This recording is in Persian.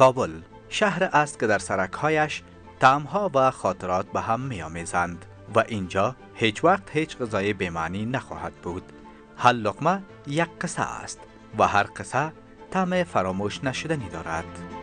کابل شهر است که در سرک‌هایش طعم‌ها و خاطرات به هم می‌آمیزند و اینجا هیچ وقت هیچ غذای بی‌معنی نخواهد بود. هر لقمه یک قصه است و هر قصه طعم فراموش نشدنی دارد.